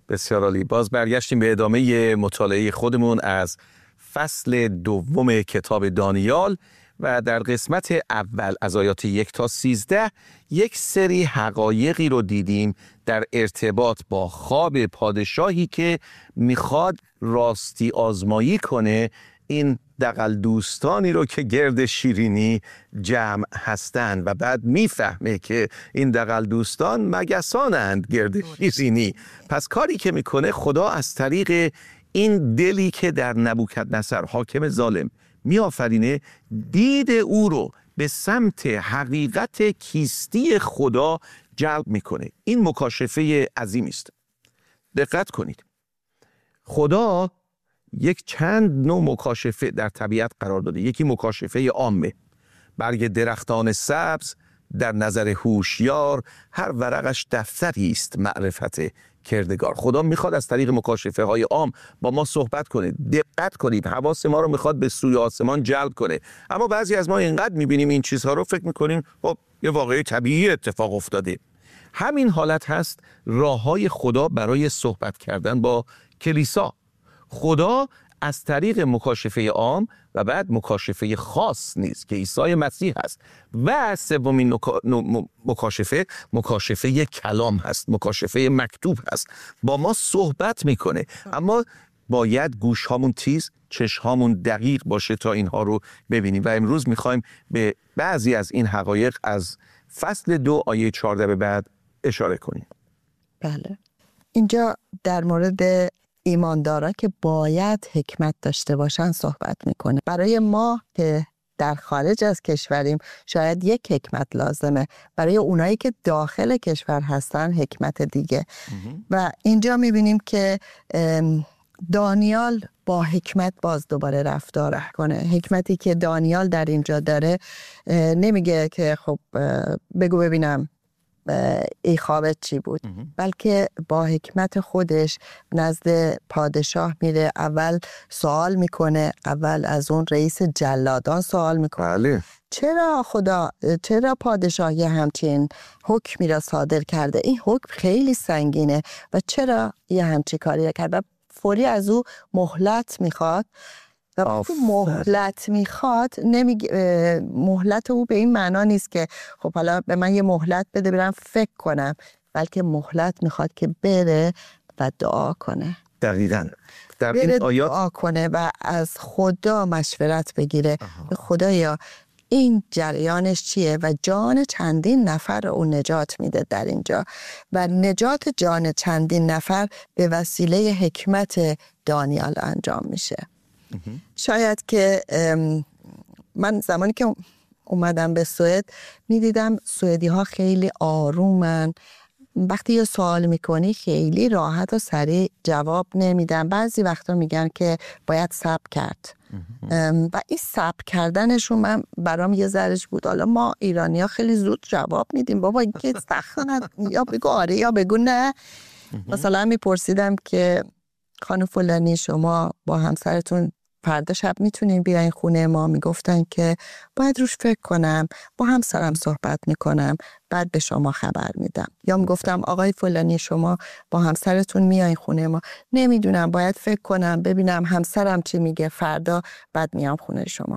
بسیار عالی. باز برگشتیم به ادامه مطالعه خودمون از فصل دوم کتاب دانیال و در قسمت اول از آیات 1 تا 13 یک سری حقایقی رو دیدیم در ارتباط با خواب پادشاهی که میخواد راستی آزمایی کنه این دغل دوستانی رو که گرد شیرینی جمع هستند و بعد میفهمه که این دغل دوستان مگسانند گرد شیرینی. پس کاری که میکنه خدا از طریق این دلی که در نبوکدنصر حاکم ظالم میآفرینه دید او رو به سمت حقیقت کیستی خدا جلب میکنه. این مکاشفه عظیمی است. دقت کنید، خدا یک چند نوع مکاشفه در طبیعت قرار داده. یکی مکاشفه عامه، برگ درختان سبز در نظر هوشیار هر ورقش دفتری است معرفت کردگار. خدا میخواد از طریق مکاشفه های عام با ما صحبت کنه. دقت کنید، حواس ما رو میخواد به سوی آسمان جلب کنه. اما بعضی از ما اینقدر میبینیم این چیزها رو فکر میکنیم خب یه واقعه طبیعی اتفاق افتاده. همین حالت هست راههای خدا برای صحبت کردن با کلیسا. خدا از طریق مکاشفه عام و بعد مکاشفه خاص نیست که عیسی مسیح هست و سومین مکاشفه کلام هست، مکاشفه مکتوب هست، با ما صحبت میکنه. اما باید گوش هامون تیز، چشم هامون دقیق باشه تا اینها رو ببینیم و امروز میخوایم به بعضی از این حقایق از فصل 2 آیه 14 به بعد اشاره کنیم. بله، اینجا در مورد ایماندارا که باید حکمت داشته باشن صحبت میکنه. برای ما که در خارج از کشوریم شاید یک حکمت لازمه، برای اونایی که داخل کشور هستن حکمت دیگه. و اینجا میبینیم که دانیال با حکمت باز دوباره رفتار کنه. حکمتی که دانیال در اینجا داره نمیگه که خب بگو ببینم ای خوابت چی بود، بلکه با حکمت خودش نزد پادشاه میره، اول سوال میکنه، اول از اون رئیس جلادان سوال میکنه. بله. چرا پادشاه یه همچین حکمی را صادر کرده؟ این حکم خیلی سنگینه و چرا یه همچین کاری را کرد؟ و فوری از او مهلت میخواد. و وقتی مهلت میخواد مهلت او به این معنا نیست که خب حالا به من یه مهلت بده برم فکر کنم، بلکه مهلت میخواد که بره و دعا کنه. دقیقاً در این آیات دعا کنه و از خدا مشورت بگیره. خدایا این جریانش چیه و جان چندین نفر رو اون نجات میده در اینجا و نجات جان چندین نفر به وسیله حکمت دانیال انجام میشه. شاید که من زمانی که اومدم به سوئد میدیدم سوئدی ها خیلی آرومن. وقتی یه سوال میکنی خیلی راحت و سریع جواب نمیدن. بعضی وقتا میگن که باید صبر کرد و این صبر کردنشون من برام یه ذره‌اش بود. حالا ما ایرانی ها خیلی زود جواب میدیم، بابا این که سخت یا بگو آره یا بگو نه. مثلا میپرسیدم که خانم فلانی شما با همسرتون فردا شب میتونین بیاین خونه ما؟ میگفتن که باید روش فکر کنم، با همسرم صحبت میکنم، بعد به شما خبر میدم. یا میگفتم آقای فلانی شما با همسرتون میاین خونه ما؟ نمیدونم، باید فکر کنم ببینم همسرم چی میگه، فردا بعد میام خونه شما.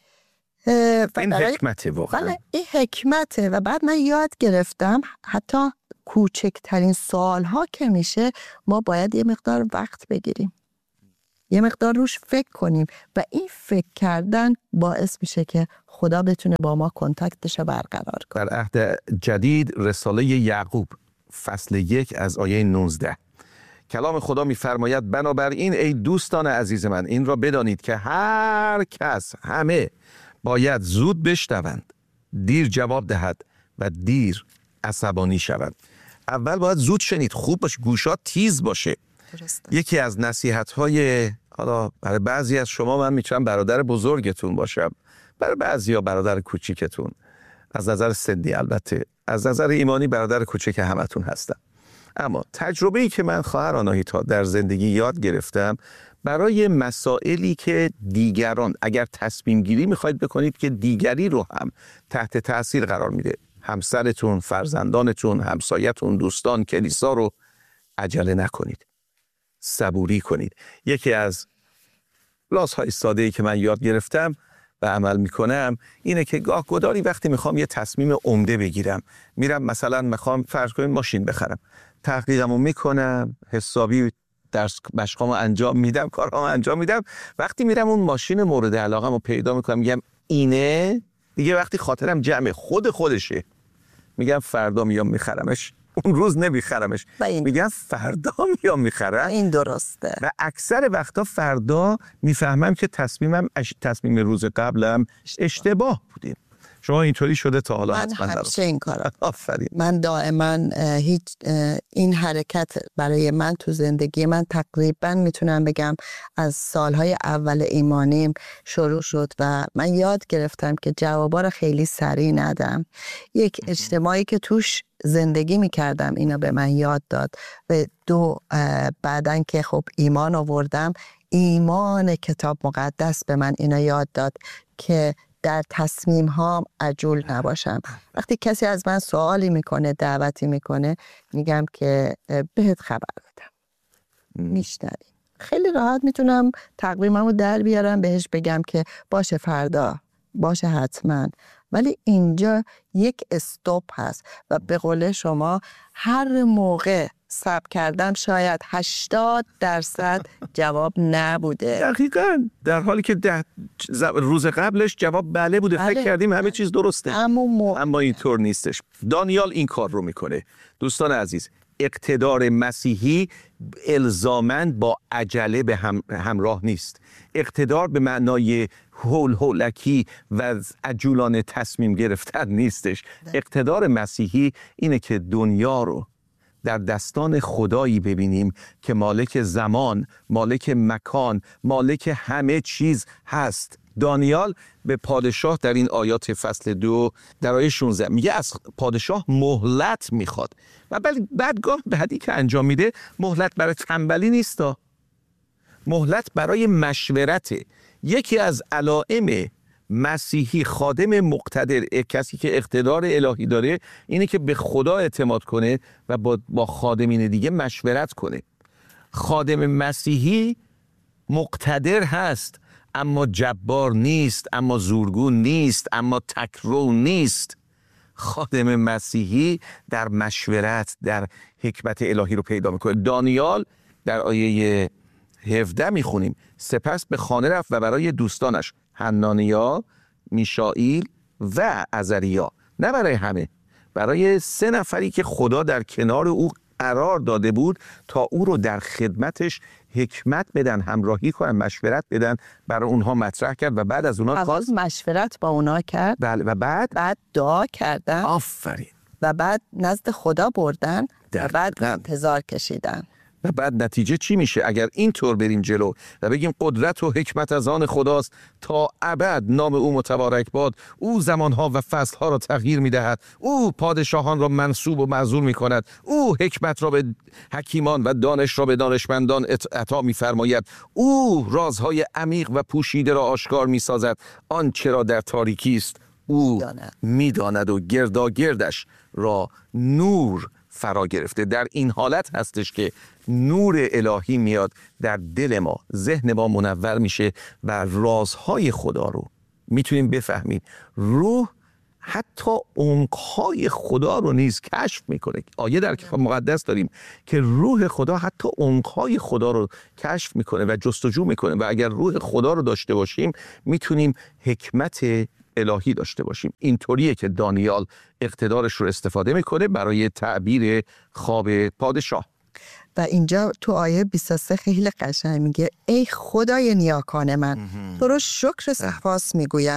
این حکمته واقعا. این حکمته. و بعد من یاد گرفتم حتی کوچکترین سوال ها که میشه ما باید یه مقدار وقت بگیریم، یه مقدار روش فکر کنیم و این فکر کردن باعث میشه که خدا بتونه با ما کنتاکتش برقرار کنه. در عهد جدید رساله یعقوب فصل 1 از آیه 19 کلام خدا میفرماید بنابراین ای دوستان عزیز من این را بدانید که هر کس همه باید زود بشنوند، دیر جواب دهد و دیر عصبانی شوند. اول باید زود شنید، خوب باشه، گوشات تیز باشه. درسته. یکی از نصیحت‌های حالا برای بعضی از شما من میتونم برادر بزرگتون باشم، برای بعضیا برادر کوچیکتون، از نظر سنی البته، از نظر ایمانی برادر کوچک همتون هستم. اما تجربه‌ای که من خواهر آناهیتا در زندگی یاد گرفتم برای مسائلی که دیگران اگر تصمیم گیری میخواید بکنید که دیگری رو هم تحت تأثیر قرار میده، همسرتون، فرزندانتون، همسایتون، دوستان، کلیسا رو، عجله نکنید. صبوری کنید. یکی از رازهای ساده‌ای که من یاد گرفتم و عمل میکنم اینه که گاه گداری وقتی میخوام یه تصمیم عمده بگیرم، میرم مثلا میخوام فرض کنیم ماشین بخرم، تحقیقمو میکنم، حسابی درس مشقامو انجام میدم، کارامو انجام میدم. وقتی میرم اون ماشین مورد علاقه‌مو پیدا میکنم، میگم اینه دیگه، وقتی خاطرم جمع خودشه، میگم فردا میام میخرمش. اون روز نمیخرمش، میگم فردا میام میخرم. این درسته. و اکثر وقتا فردا میفهمم که تصمیم روز قبلم اشتباه بوده. شما اینطوری شده تا حالا؟ من همیشه این کارا. آفرین. من دائما این حرکت برای من تو زندگی من تقریبا میتونم بگم از سالهای اول ایمانیم شروع شد و من یاد گرفتم که جوابا رو خیلی سریع ندم. یک اجتماعی که توش زندگی میکردم اینا به من یاد داد و بعدن که خب ایمان آوردم، ایمان کتاب مقدس به من اینا یاد داد که در تصمیم ها عجول نباشم. وقتی کسی از من سوالی میکنه، دعوتی میکنه، میگم که بهت خبر بدم، میشنوی. خیلی راحت میتونم تقویممو در بیارم، بهش بگم که باشه فردا، باشه حتما. ولی اینجا یک استاپ هست و به قول شما هر موقع صبر کردم شاید 80% جواب نبوده. دقیقاً در حالی که روز قبلش جواب بله بوده. فکر کردیم همه چیز درسته، اما اینطور نیستش. دانیال این کار رو میکنه. دوستان عزیز، اقتدار مسیحی الزاماً با عجله به همراه نیست. اقتدار به معنای هولکی و عجولانه تصمیم گرفتن نیستش. اقتدار مسیحی اینه که دنیا رو در دستان خدایی ببینیم که مالک زمان، مالک مکان، مالک همه چیز هست. دانیال به پادشاه در این آیات فصل 2 در آیه 16 میگه از پادشاه مهلت میخواد و بعدگاه بعدی که انجام میده مهلت برای تنبلی نیستا، مهلت برای مشورته. یکی از علائم مسیحی، خادم مقتدر، کسی که اقتدار الهی داره، اینه که به خدا اعتماد کنه و با خادمین دیگه مشورت کنه. خادم مسیحی مقتدر هست اما جبار نیست، اما زورگو نیست، اما تکرو نیست. خادم مسیحی در مشورت، در حکمت الهی رو پیدا میکنه. دانیال در آیه 17 میخونیم سپس به خانه رفت و برای دوستانش حنانیا، میشائیل و عزریا، نه برای همه، برای 3 نفری که خدا در کنار او قرار داده بود تا او رو در خدمتش حکمت بدن، همراهی کنن، مشورت بدن، برای اونها مطرح کرد و بعد از اونها خواست مشورت با اونها کرد. بله. و بعد دعا کردن. آفرین. و بعد نزد خدا بردن و بعد انتظار کشیدن. و بعد نتیجه چی میشه؟ اگر اینطور بریم جلو و بگیم قدرت و حکمت از آن خداست تا ابد، نام او متبارک باد، او زمانها و فصلها را تغییر میدهد، او پادشاهان را منصوب و معزول میکند، او حکمت را به حکیمان و دانش را به دانشمندان عطا میفرماید، او رازهای عمیق و پوشیده را آشکار میسازد، آنچه را در تاریکی است او میداند و گرداگردش را نور فرا گرفته. در این حالت هستش که نور الهی میاد در دل ما، ذهن ما منور میشه و رازهای خدا رو میتونیم بفهمیم. روح حتی عمقهای خدا رو نیز کشف میکنه. آیه در کتاب مقدس داریم که روح خدا حتی عمقهای خدا رو کشف میکنه و جستجو میکنه و اگر روح خدا رو داشته باشیم میتونیم حکمت الهی داشته باشیم. اینطوریه که دانیال اقتدارش رو استفاده میکنه برای تعبیر خواب پادشاه. و اینجا تو آیه 23 خیلی قشنگ میگه ای خدای نیاکان من، تو رو شکر سپاس میگویم،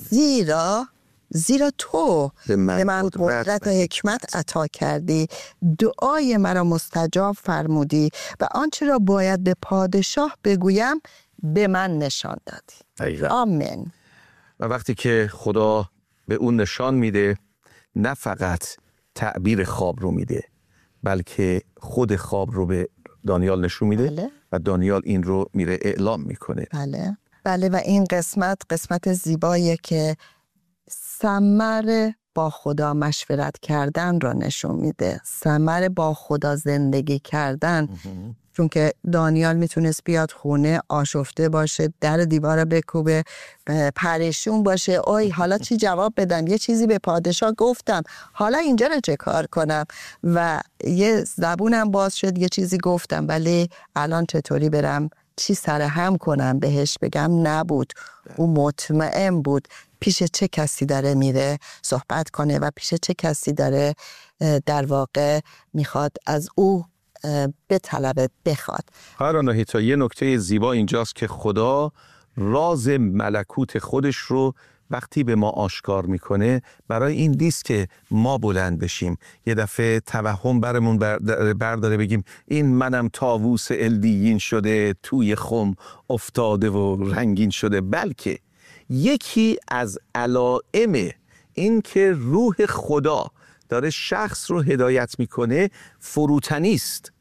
زیرا تو به من قدرت و حکمت عطا کردی، دعای مرا مستجاب فرمودی و آنچه را باید به پادشاه بگویم به من نشان دادی. آمین. و وقتی که خدا به اون نشان میده، نه فقط تعبیر خواب رو میده بلکه خود خواب رو به دانیال نشون میده. بله. و دانیال این رو میره اعلام میکنه. بله. و این قسمت زیباییه که ثمر با خدا مشورت کردن را نشون میده، ثمر با خدا زندگی کردن چون که دانیال میتونست بیاد خونه آشفته باشه، در دیوار بکوبه، پریشون باشه، اوی حالا چی جواب بدم، یه چیزی به پادشاه گفتم، حالا اینجا رو چه کار کنم، و یه زبونم باز شد یه چیزی گفتم، ولی الان چطوری برم چی سرهم کنم بهش بگم؟ نبود. او مطمئن بود پیش چه کسی داره میره صحبت کنه و پیش چه کسی داره در واقع میخواد از او به طلب بخواد. هارون آهیتا، یه نکته زیبا اینجاست که خدا راز ملکوت خودش رو وقتی به ما آشکار میکنه برای این نیست که ما بلند بشیم، یه دفعه توهم برمون برداره بگیم این منم طاووس الدیین شده توی خم افتاده و رنگین شده، بلکه یکی از علائم این که روح خدا داره شخص رو هدایت میکنه فروتنی است.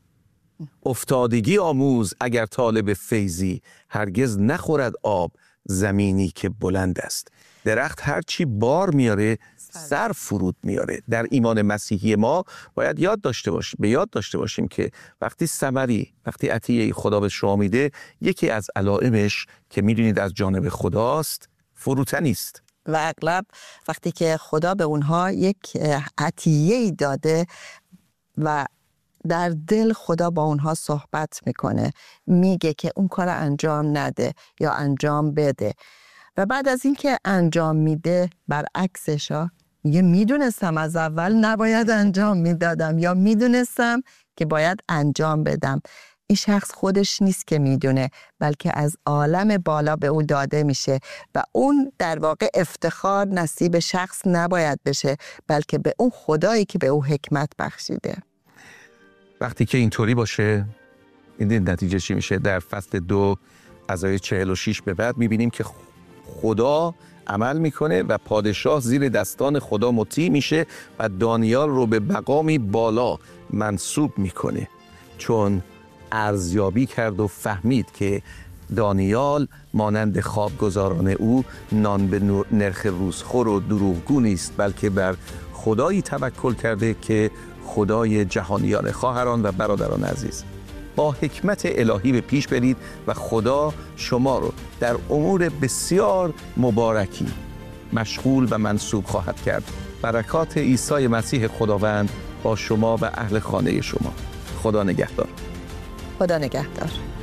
افتادگی آموز اگر طالب فیضی، هرگز نخورد آب زمینی که بلند است. درخت هرچی بار میاره سر فرود میاره. در ایمان مسیحی ما باید به یاد داشته باشیم که وقتی عطیه خدا به شما میده، یکی از علائمش که میدونید از جانب خداست فروتنی است. و اغلب وقتی که خدا به اونها یک عطیه‌ای داده و در دل خدا با اونها صحبت میکنه، میگه که اون کار انجام نده یا انجام بده، و بعد از اینکه انجام میده برعکسش میگه میدونستم از اول نباید انجام میدادم یا میدونستم که باید انجام بدم. این شخص خودش نیست که میدونه، بلکه از عالم بالا به او داده میشه و اون در واقع افتخار نصیب شخص نباید بشه، بلکه به اون خدایی که به او حکمت بخشیده. وقتی که اینطوری باشه، این نتیجه چی میشه؟ در فصل 2 از آیه 46 به بعد میبینیم که خدا عمل میکنه و پادشاه زیر دستان خدا مطیع میشه و دانیال رو به مقامی بالا منصوب میکنه، چون ارزیابی کرد و فهمید که دانیال مانند خوابگزاران او نان به نرخ روزخور و دروغگو نیست، بلکه بر خدایی توکل کرده که خدای جهانیان. خواهران و برادران عزیز، با حکمت الهی به پیش برید و خدا شما رو در امور بسیار مبارکی مشغول و منصوب خواهد کرد. برکات عیسی مسیح خداوند با شما و اهل خانه شما. خدا نگهدار. خدا نگهدار.